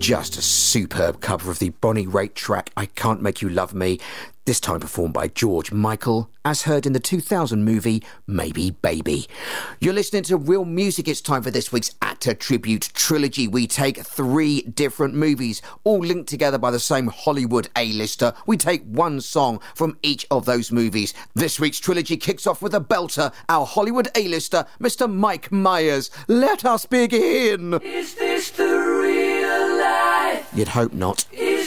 Just a superb cover of the Bonnie Raitt track I Can't Make You Love Me, this time performed by George Michael, as heard in the 2000 movie Maybe Baby. You're listening to Real Music. It's time for this week's Actor Tribute Trilogy. We take 3 different movies, all linked together by the same Hollywood A-lister. We take one song from each of those movies. This week's trilogy kicks off with a belter, our Hollywood A-lister, Mr. Mike Myers. Let us begin. Is this the real life? You'd hope not. Is